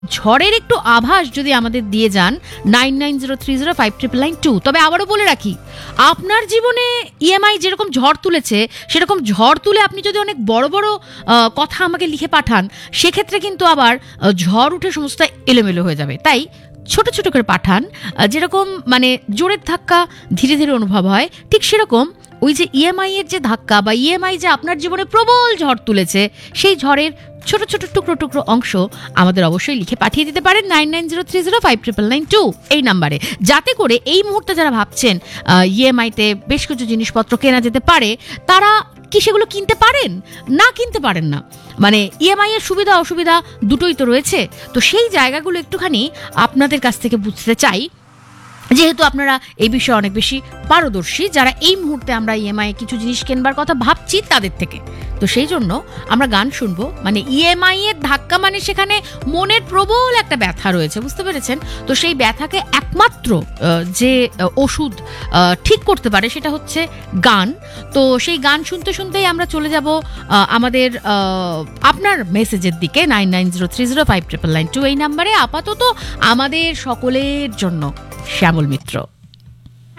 ঝড়ের একটু আভাস যদি আমাদের দিয়ে যান 9903059992। তবে আবারও বলে রাখি, আপনার জীবনে ইএমআই যেরকম ঝড় তুলেছে সেরকম ঝড় তুলে আপনি যদি অনেক বড় বড় কথা আমাকে লিখে পাঠান, সেক্ষেত্রে কিন্তু আবার ঝড় উঠে সমস্ত এলোমেলো হয়ে যাবে। তাই ছোট ছোট করে পাঠান, যেরকম মানে জোরের ধাক্কা ধীরে ধীরে অনুভব হয়, ঠিক সেরকম ওই যে ইএমআই এর যে ধাক্কা বা ইএমআই যে আপনার জীবনে প্রবল ঝড় তুলেছে, সেই ঝড়ের ছোট ছোট টুকরো টুকরো অংশ আমাদের অবশ্যই লিখে পাঠিয়ে দিতে পারেন 9903059992 এই নাম্বারে, যাতে করে এই মুহূর্তে যারা ভাবছেন ইএমআইতে বেশ কিছু জিনিসপত্র কেনা যেতে পারে, তারা কি সেগুলো কিনতে পারেন, না কিনতে পারেন না। মানে ইএমআই এর সুবিধা অসুবিধা দুটোই তো রয়েছে। তো সেই জায়গাগুলো একটুখানি আপনাদের কাছ থেকে বুঝতে চাই, যেহেতু আপনারা এই বিষয়ে অনেক বেশি পারদর্শী, যারা এই মুহূর্তে আমরা ইএমআই কিছু জিনিস কেনবার কথা ভাবছি তাদের থেকে। তো সেই জন্য আমরা গান শুনবো। মানে ইএমআই এর ধাক্কা মানে সেখানে মনের প্রবল একটা ব্যথা রয়েছে, বুঝতে পেরেছেন? তো সেই ব্যথাকে একমাত্র যে ওষুধ ঠিক করতে পারে সেটা হচ্ছে গান। তো সেই গান শুনতে শুনতেই আমরা চলে যাব আমাদের আপনার মেসেজের দিকে 9903059992 এই নাম্বারে। আপাতত আমাদের সকলের জন্য শ্যামল মিত্র।